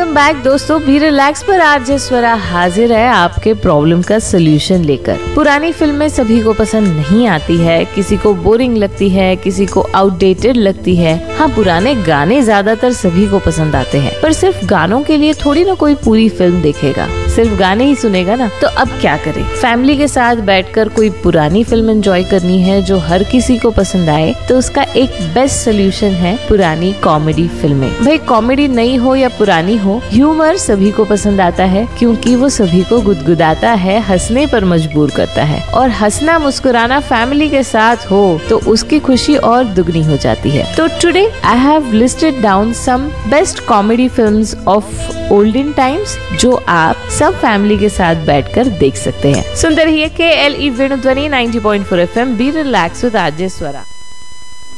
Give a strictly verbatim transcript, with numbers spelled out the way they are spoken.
Welcome back दोस्तों, be relax पर RJ स्वरा हाजिर है आपके प्रॉब्लम का सोल्यूशन लेकर। पुरानी फिल्में सभी को पसंद नहीं आती है, किसी को बोरिंग लगती है, किसी को आउटडेटेड लगती है। हाँ, पुराने गाने ज्यादातर सभी को पसंद आते हैं, पर सिर्फ गानों के लिए थोड़ी ना कोई पूरी फिल्म देखेगा, सिर्फ गाने ही सुनेगा ना। तो अब क्या करें? फैमिली के साथ बैठकर कोई पुरानी फिल्म एंजॉय करनी है जो हर किसी को पसंद आए, तो उसका एक बेस्ट सोल्यूशन है पुरानी कॉमेडी फिल्में। भाई, कॉमेडी नई हो या पुरानी हो, ह्यूमर सभी को पसंद आता है क्योंकि वो सभी को गुदगुदाता है, हंसने पर मजबूर करता है। और हंसना मुस्कुराना फैमिली के साथ हो तो उसकी खुशी और दुगनी हो जाती है। तो today I have listed down some best comedy films of olden times जो आप सब फैमिली के साथ बैठकर देख सकते हैं। सुंदर ही के L E वेणुध्वनि ninety point four F M, be relax with RJ Swara.